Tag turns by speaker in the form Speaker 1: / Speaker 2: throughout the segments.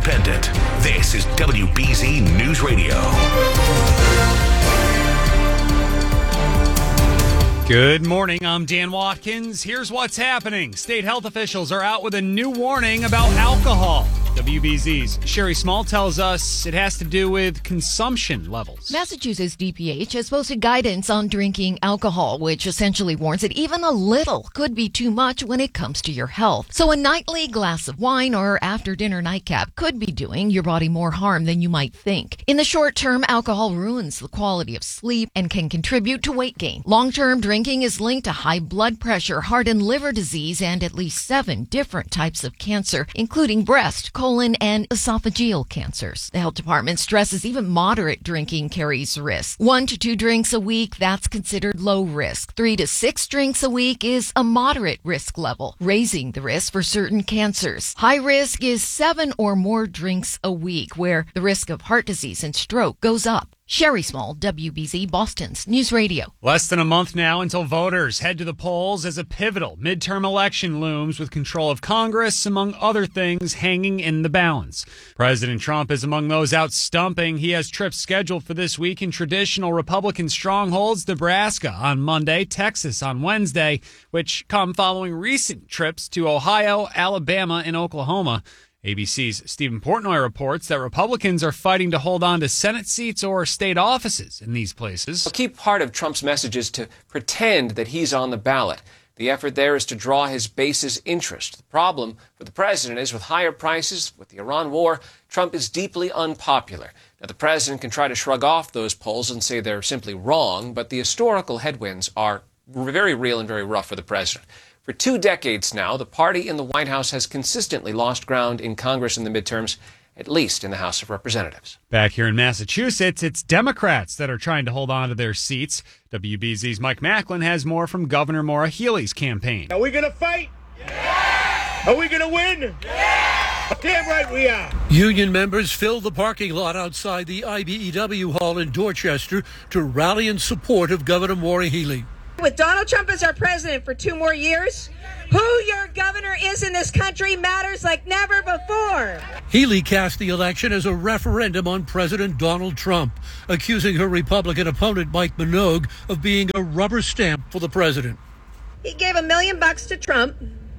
Speaker 1: independent. This is WBZ News Radio.
Speaker 2: Good morning, I'm Dan Watkins. Here's what's happening. State health officials are out with a new warning about alcohol. WBZ's Sherry Small tells us it has to do with consumption levels.
Speaker 3: Massachusetts DPH has posted guidance on drinking alcohol, which essentially warns that even a little could be too much when it comes to your health. So a nightly glass of wine or after-dinner nightcap could be doing your body more harm than you might think. In the short term, alcohol ruins the quality of sleep and can contribute to weight gain. Long-term drinking is linked to high blood pressure, heart and liver disease, and at least 7 different types of cancer, including breast, colon, and esophageal cancers. The health department stresses even moderate drinking carries risk. 1 to 2 drinks a week, that's considered low risk. 3 to 6 drinks a week is a moderate risk level, raising the risk for certain cancers. High risk is 7 or more drinks a week, where the risk of heart disease and stroke goes up. Sherry Small, WBZ, Boston's News Radio.
Speaker 2: Less than a month now until voters head to the polls as a pivotal midterm election looms with control of Congress, among other things, hanging in the balance. President Trump is among those out stumping. He has trips scheduled for this week in traditional Republican strongholds, Nebraska on Monday, Texas on Wednesday, which come following recent trips to Ohio, Alabama, and Oklahoma. ABC's Stephen Portnoy reports that Republicans are fighting to hold on to Senate seats or state offices in these places.
Speaker 4: A key part of Trump's message is to pretend that he's on the ballot. The effort there is to draw his base's interest. The problem for the president is with higher prices, with the Iran war, Trump is deeply unpopular. Now, the president can try to shrug off those polls and say they're simply wrong, but the historical headwinds are very real and very rough for the president. For 2 decades now, the party in the White House has consistently lost ground in Congress in the midterms, at least in the House of Representatives.
Speaker 2: Back here in Massachusetts, it's Democrats that are trying to hold on to their seats. WBZ's Mike Macklin has more from Governor Maura Healey's campaign.
Speaker 5: Are we going to fight? Yeah! Are we going to win? Yeah! Damn right we are.
Speaker 6: Union members filled the parking lot outside the IBEW Hall in Dorchester to rally in support of Governor Maura Healey.
Speaker 7: With Donald Trump as our president for 2 more years, who your governor is in this country matters like never before.
Speaker 6: Healey cast the election as a referendum on President Donald Trump, accusing her Republican opponent Mike Minogue of being a rubber stamp for the president.
Speaker 7: He gave $1 million to Trump.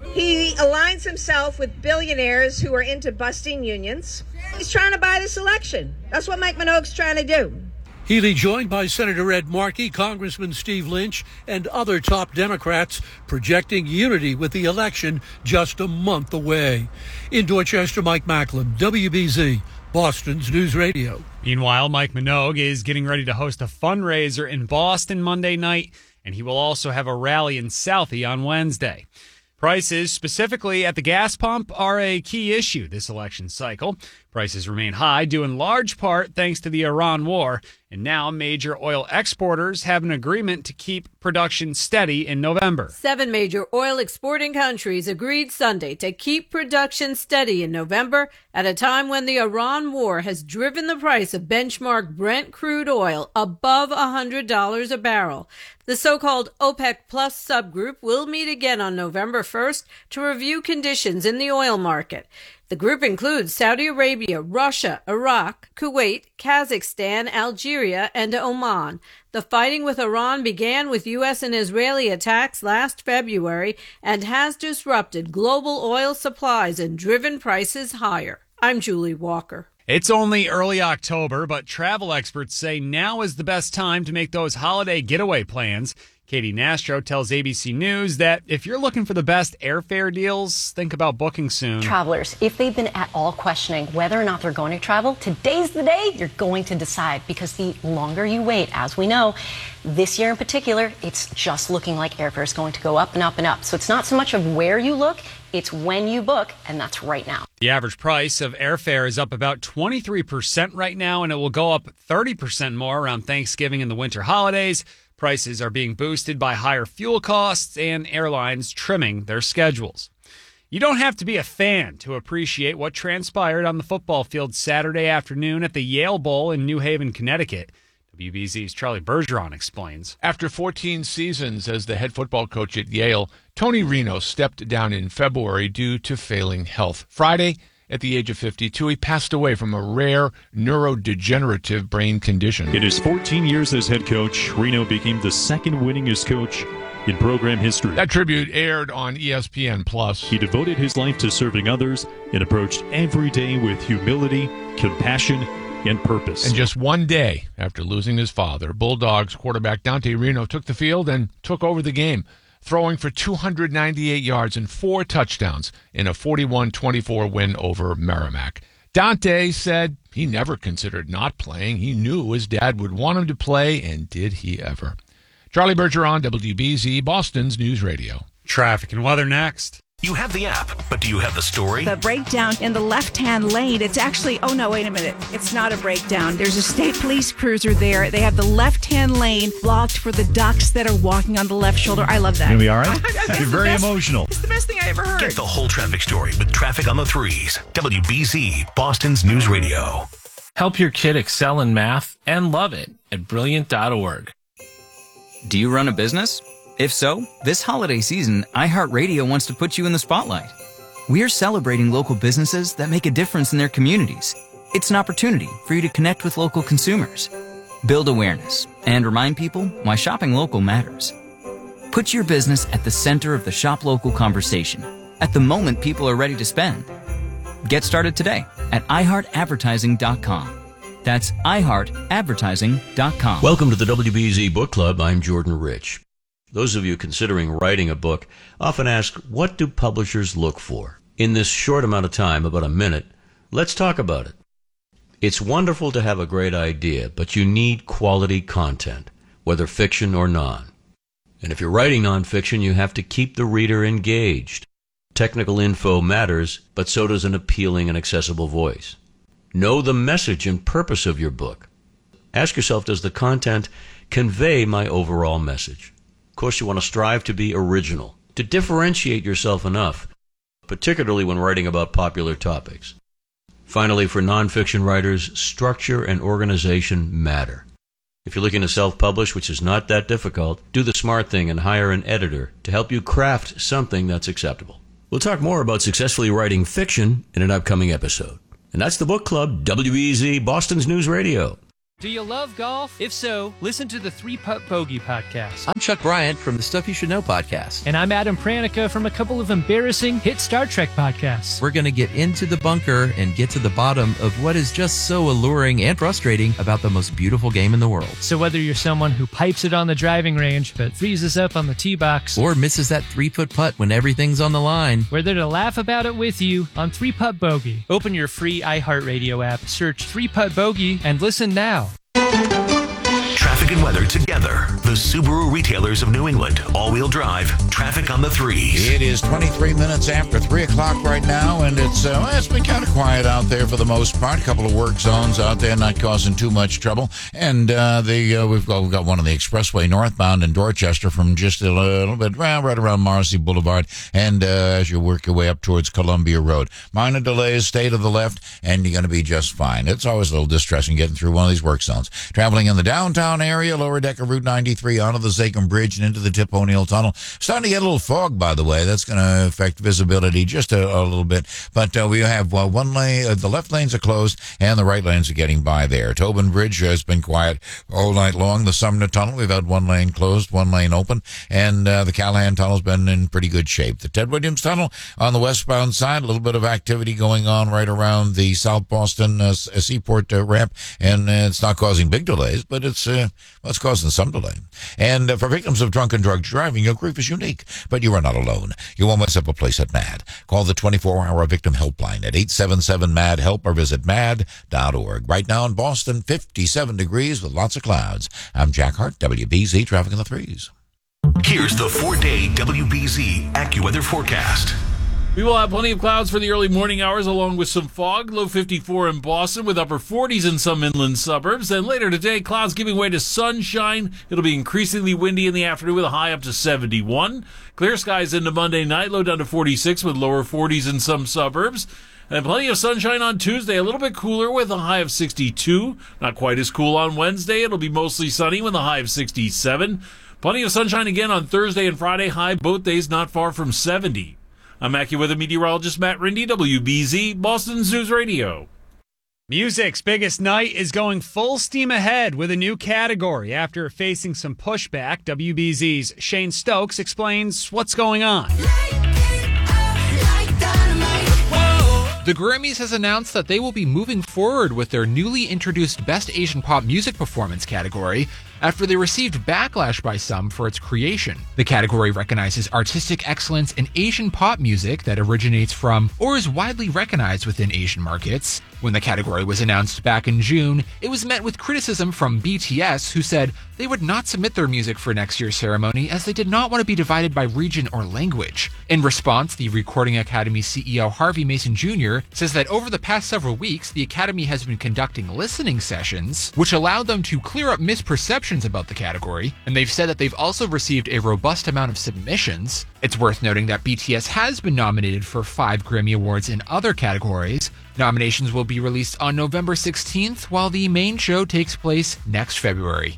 Speaker 7: He aligns himself with billionaires who are into busting unions. He's trying to buy this election. That's what Mike Minogue's trying to do.
Speaker 6: Healey joined by Senator Ed Markey, Congressman Steve Lynch, and other top Democrats, projecting unity with the election just a month away. In Dorchester, Mike Macklin, WBZ, Boston's News Radio.
Speaker 2: Meanwhile, Mike Minogue is getting ready to host a fundraiser in Boston Monday night, and he will also have a rally in Southie on Wednesday. Prices, specifically at the gas pump, are a key issue this election cycle. Prices remain high, due in large part thanks to the Iran war. And now major oil exporters have an agreement to keep production steady in November.
Speaker 8: 7 major oil exporting countries agreed Sunday to keep production steady in November at a time when the Iran war has driven the price of benchmark Brent crude oil above $100 a barrel. The so-called OPEC Plus subgroup will meet again on November 1st to review conditions in the oil market. The group includes Saudi Arabia, Russia, Iraq, Kuwait, Kazakhstan, Algeria, and Oman. The fighting with Iran began with U.S. and Israeli attacks last February and has disrupted global oil supplies and driven prices higher. I'm Julie Walker.
Speaker 2: It's only early October, but travel experts say now is the best time to make those holiday getaway plans. Katie Nastro tells ABC News that if you're looking for the best airfare deals, think about booking soon.
Speaker 9: Travelers, if they've been at all questioning whether or not they're going to travel, today's the day you're going to decide, because the longer you wait, as we know, this year in particular, it's just looking like airfare is going to go up and up and up. So it's not so much of where you look, it's when you book, and that's right now.
Speaker 2: The average price of airfare is up about 23% right now, and it will go up 30% more around Thanksgiving and the winter holidays. Prices are being boosted by higher fuel costs and airlines trimming their schedules. You don't have to be a fan to appreciate what transpired on the football field Saturday afternoon at the Yale Bowl in New Haven, Connecticut. WBZ's Charlie Bergeron explains.
Speaker 10: After 14 seasons as the head football coach at Yale, Tony Reno stepped down in February due to failing health. Friday, At the age of 52, he passed away from a rare neurodegenerative brain condition.
Speaker 11: In his 14 years as head coach, Reno became the second winningest coach in program history.
Speaker 10: That tribute aired on ESPN+.
Speaker 11: He devoted his life to serving others and approached every day with humility, compassion, and purpose.
Speaker 10: And just one day after losing his father, Bulldogs quarterback Dante Reno took the field and took over the game, throwing for 298 yards and 4 touchdowns in a 41-24 win over Merrimack. Dante said he never considered not playing. He knew his dad would want him to play, and did he ever. Charlie Bergeron, WBZ, Boston's News Radio.
Speaker 2: Traffic and weather next.
Speaker 1: You have the app, but do you have the story?
Speaker 12: The breakdown in the left-hand lane, it's actually, oh no, wait a minute. It's not a breakdown. There's a state police cruiser there. They have the left-hand lane blocked for the ducks that are walking on the left shoulder. I love that.
Speaker 11: Gonna be all right? You're very emotional.
Speaker 12: It's the best thing I ever heard.
Speaker 1: Get the whole traffic story with Traffic on the Threes. WBZ, Boston's News Radio.
Speaker 13: Help your kid excel in math and love it at Brilliant.org.
Speaker 14: Do you run a business? If so, this holiday season, iHeartRadio wants to put you in the spotlight. We're celebrating local businesses that make a difference in their communities. It's an opportunity for you to connect with local consumers, build awareness, and remind people why shopping local matters. Put your business at the center of the shop local conversation at the moment people are ready to spend. Get started today at iHeartAdvertising.com. That's iHeartAdvertising.com.
Speaker 15: Welcome to the WBZ Book Club. I'm Jordan Rich. Those of you considering writing a book often ask, what do publishers look for? In this short amount of time, about a minute, let's talk about it. It's wonderful to have a great idea, but you need quality content, whether fiction or non. And if you're writing nonfiction, you have to keep the reader engaged. Technical info matters, but so does an appealing and accessible voice. Know the message and purpose of your book. Ask yourself, does the content convey my overall message? Of course, you want to strive to be original, to differentiate yourself enough, particularly when writing about popular topics. Finally, for nonfiction writers, structure and organization matter. If you're looking to self-publish, which is not that difficult, do the smart thing and hire an editor to help you craft something that's acceptable. We'll talk more about successfully writing fiction in an upcoming episode. And that's the Book Club, WBZ, Boston's News Radio.
Speaker 16: Do you love golf? If so, listen to the 3-Putt Bogey podcast.
Speaker 17: I'm Chuck Bryant from the Stuff You Should Know podcast.
Speaker 16: And I'm Adam Pranica from a couple of embarrassing hit Star Trek podcasts.
Speaker 17: We're going to get into the bunker and get to the bottom of what is just so alluring and frustrating about the most beautiful game in the world.
Speaker 16: So whether you're someone who pipes it on the driving range but freezes up on the tee box,
Speaker 17: or misses that 3-foot putt when everything's on the line,
Speaker 16: we're there to laugh about it with you on 3-Putt Bogey. Open your free iHeartRadio app, search 3-Putt Bogey, and listen now.
Speaker 1: Traffic and weather together. The Subaru retailers of New England. All-wheel drive. Traffic on the Threes.
Speaker 18: It is 23 minutes after 3 o'clock right now, and it's been kind of quiet out there for the most part. A couple of work zones out there not causing too much trouble. And we've got one on the expressway northbound in Dorchester from just a little bit right around Marcy Boulevard, and as you work your way up towards Columbia Road. Minor delays, stay to the left, and you're going to be just fine. It's always a little distressing getting through one of these work zones. Traveling in the downtown area, lower deck of Route 93 onto the Zachem Bridge and into the Tip O'Neill Tunnel. Starting to get a little fog, by the way. That's going to affect visibility just a little bit. But we have one lane, the left lanes are closed, and the right lanes are getting by there. Tobin Bridge has been quiet all night long. The Sumner Tunnel, we've had one lane closed, one lane open, and the Callahan Tunnel's been in pretty good shape. The Ted Williams Tunnel on the westbound side, a little bit of activity going on right around the South Boston Seaport ramp, and it's not causing big delays, but it's causing some delay. And for victims of drunk and drug driving, your grief is unique, but you are not alone. You won't mess up a place at MAD. Call the 24-hour victim helpline at 877-MAD-HELP or visit mad.org. Right now in Boston, 57 degrees with lots of clouds. I'm Jack Hart, WBZ Traffic in the Threes.
Speaker 1: Here's the 4-day WBZ AccuWeather forecast.
Speaker 19: We will have plenty of clouds for the early morning hours along with some fog. Low 54 in Boston with upper 40s in some inland suburbs. Then later today, clouds giving way to sunshine. It'll be increasingly windy in the afternoon with a high up to 71. Clear skies into Monday night, low down to 46 with lower 40s in some suburbs. And plenty of sunshine on Tuesday, a little bit cooler with a high of 62. Not quite as cool on Wednesday. It'll be mostly sunny with a high of 67. Plenty of sunshine again on Thursday and Friday, high both days not far from 70. I'm AccuWeather meteorologist Matt Rindy, WBZ, Boston's News Radio.
Speaker 2: Music's biggest night is going full steam ahead with a new category. After facing some pushback, WBZ's Shane Stokes explains what's going on.
Speaker 20: The Grammys has announced that they will be moving forward with their newly introduced Best Asian Pop Music Performance category after they received backlash by some for its creation. The category recognizes artistic excellence in Asian pop music that originates from or is widely recognized within Asian markets. When the category was announced back in June, it was met with criticism from BTS, who said they would not submit their music for next year's ceremony as they did not want to be divided by region or language. In response, the Recording Academy CEO Harvey Mason Jr. says that over the past several weeks, the Academy has been conducting listening sessions, which allowed them to clear up misperceptions about the category, and they've said that they've also received a robust amount of submissions. It's worth noting that BTS has been nominated for 5 Grammy Awards in other categories. Nominations will be released on November 16th, while the main show takes place next February.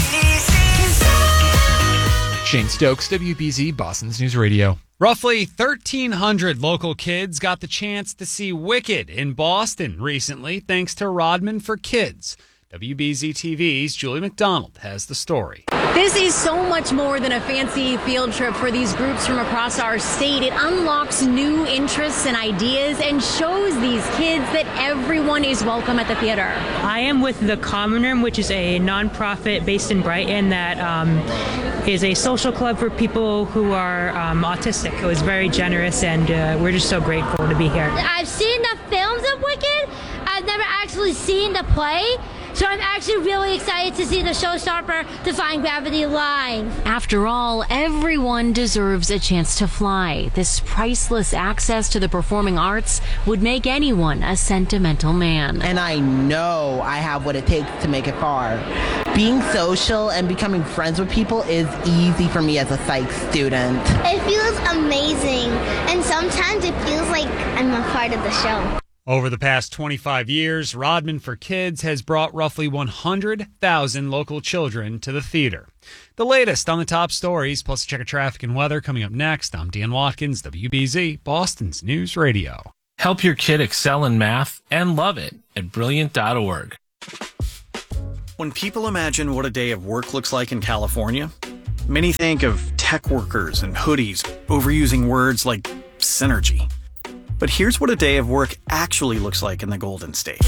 Speaker 20: Shane Stokes, WBZ, Boston's News Radio.
Speaker 2: Roughly 1,300 local kids got the chance to see Wicked in Boston recently, thanks to Rodman for Kids. WBZ TV's Julie McDonald has the story.
Speaker 21: This is so much more than a fancy field trip for these groups from across our state. It unlocks new interests and ideas and shows these kids that everyone is welcome at the theater.
Speaker 22: I am with The Common Room, which is a nonprofit based in Brighton that is a social club for people who are autistic. It was very generous, and we're just so grateful to be here.
Speaker 23: I've seen the films of Wicked. I've never actually seen the play. So I'm actually really excited to see the showstopper Defying Gravity live.
Speaker 21: After all, everyone deserves a chance to fly. This priceless access to the performing arts would make anyone a sentimental man.
Speaker 24: And I know I have what it takes to make it far. Being social and becoming friends with people is easy for me as a psych student.
Speaker 23: It feels amazing, and sometimes it feels like I'm a part of the show.
Speaker 2: Over the past 25 years, Rodman for Kids has brought roughly 100,000 local children to the theater. The latest on the top stories, plus a check of traffic and weather coming up next. I'm Dan Watkins, WBZ, Boston's News Radio.
Speaker 13: Help your kid excel in math and love it at Brilliant.org.
Speaker 25: When people imagine what a day of work looks like in California, many think of tech workers and hoodies, overusing words like synergy. But here's what a day of work actually looks like in the Golden State.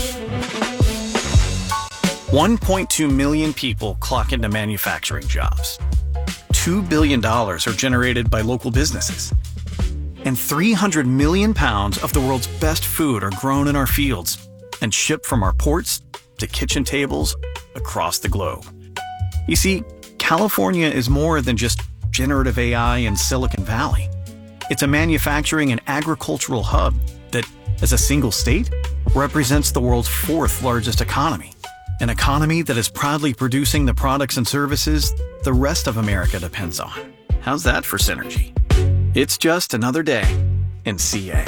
Speaker 25: 1.2 million people clock into manufacturing jobs. $2 billion are generated by local businesses. And 300 million pounds of the world's best food are grown in our fields and shipped from our ports to kitchen tables across the globe. You see, California is more than just generative AI and Silicon Valley. It's a manufacturing and agricultural hub that, as a single state, represents the world's 4th largest economy. An economy that is proudly producing the products and services the rest of America depends on. How's that for synergy? It's just another day in CA.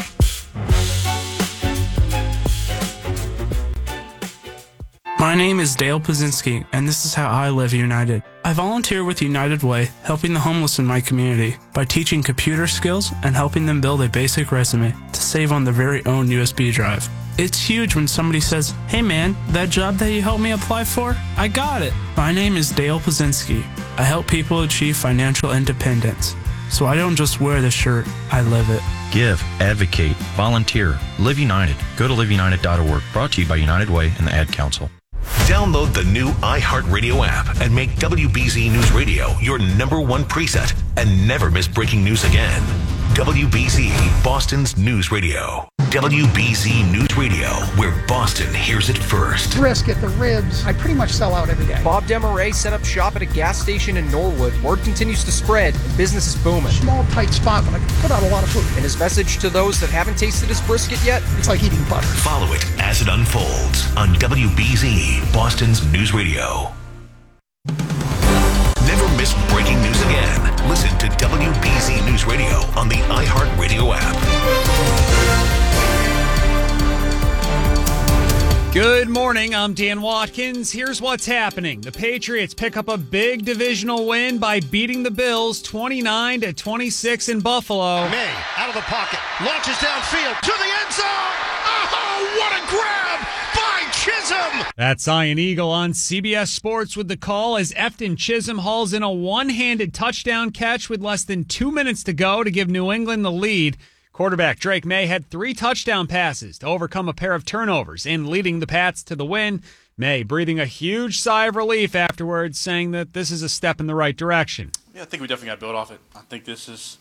Speaker 26: My name is Dale Pazinski, and this is how I live united. I volunteer with United Way, helping the homeless in my community by teaching computer skills and helping them build a basic resume to save on their very own USB drive. It's huge when somebody says, "Hey man, that job that you helped me apply for, I got it." My name is Dale Pazinski. I help people achieve financial independence. So I don't just wear the shirt, I live it.
Speaker 27: Give, advocate, volunteer, Live United. Go to liveunited.org. Brought to you by United Way and the Ad Council.
Speaker 1: Download the new iHeartRadio app and make WBZ News Radio your #1 preset and never miss breaking news again. WBZ, Boston's News Radio. WBZ News Radio, where Boston hears it first.
Speaker 28: Brisket, the ribs. I pretty much sell out every day.
Speaker 29: Bob Demaray set up shop at a gas station in Norwood. Word continues to spread, and business is booming.
Speaker 28: Small, tight spot, but I can put out a lot of food.
Speaker 29: And his message to those that haven't tasted his brisket yet?
Speaker 28: It's like eating butter.
Speaker 1: Follow it as it unfolds on WBZ, Boston's News Radio. Never miss breaking news again. Listen to WBZ News Radio on the iHeartRadio app.
Speaker 2: Good morning, I'm Dan Watkins. Here's what's happening. The Patriots pick up a big divisional win by beating the Bills 29-26 in Buffalo.
Speaker 3: May out of the pocket, launches downfield to the end zone. Oh, what a grab by Chisholm!
Speaker 2: That's Ian Eagle on CBS Sports with the call as Efton Chisholm hauls in a one-handed touchdown catch with less than 2 minutes to go to give New England the lead. Quarterback Drake May had 3 touchdown passes to overcome a pair of turnovers and leading the Pats to the win. May breathing a huge sigh of relief afterwards, saying that this is a step in the right direction.
Speaker 4: Yeah, I think we definitely got to build off it. I think it's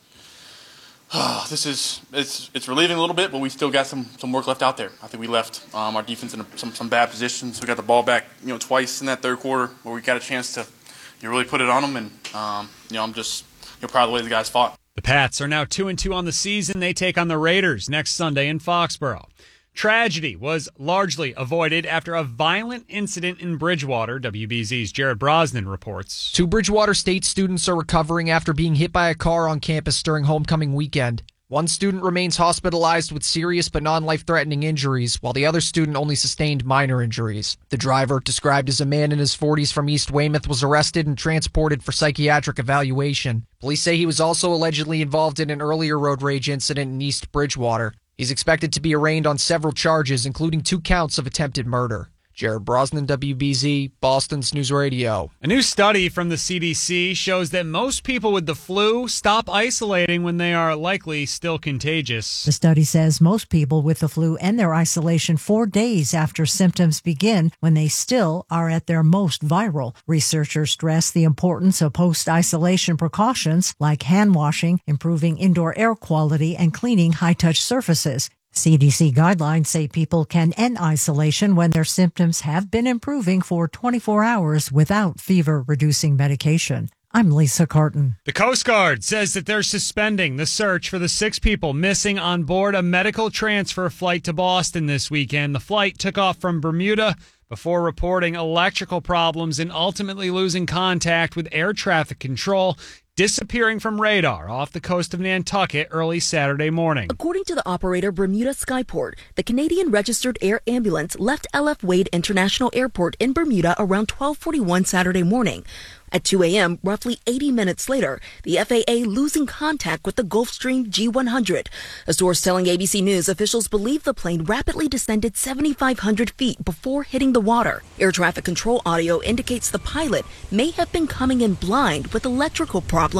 Speaker 4: relieving a little bit, but we still got some work left out there. I think we left our defense in some bad positions. We got the ball back, twice in that third quarter where we got a chance to really put it on them, and I'm just proud of the way the guys fought.
Speaker 2: The Pats are now 2-2 on the season. They take on the Raiders next Sunday in Foxborough. Tragedy was largely avoided after a violent incident in Bridgewater. WBZ's Jared Brosnan reports.
Speaker 29: 2 Bridgewater State students are recovering after being hit by a car on campus during homecoming weekend. One student remains hospitalized with serious but non-life-threatening injuries, while the other student only sustained minor injuries. The driver, described as a man in his 40s from East Weymouth, was arrested and transported for psychiatric evaluation. Police say he was also allegedly involved in an earlier road rage incident in East Bridgewater. He's expected to be arraigned on several charges, including 2 counts of attempted murder. Jared Brosnan, WBZ, Boston's News Radio.
Speaker 2: A new study from the CDC shows that most people with the flu stop isolating when they are likely still contagious.
Speaker 5: The study says most people with the flu end their isolation 4 days after symptoms begin when they still are at their most viral. Researchers stress the importance of post-isolation precautions like hand washing, improving indoor air quality, and cleaning high-touch surfaces. CDC guidelines say people can end isolation when their symptoms have been improving for 24 hours without fever-reducing medication. I'm Lisa Carton.
Speaker 2: The Coast Guard says that they're suspending the search for the 6 people missing on board a medical transfer flight to Boston this weekend. The flight took off from Bermuda before reporting electrical problems and ultimately losing contact with air traffic control, disappearing from radar off the coast of Nantucket early Saturday morning.
Speaker 6: According to the operator Bermuda Skyport, the Canadian registered air ambulance left LF Wade International Airport in Bermuda around 12:41 Saturday morning. At 2 a.m., roughly 80 minutes later, the FAA losing contact with the Gulfstream G100. A source telling ABC News officials believe the plane rapidly descended 7,500 feet before hitting the water. Air traffic control audio indicates the pilot may have been coming in blind with electrical problems.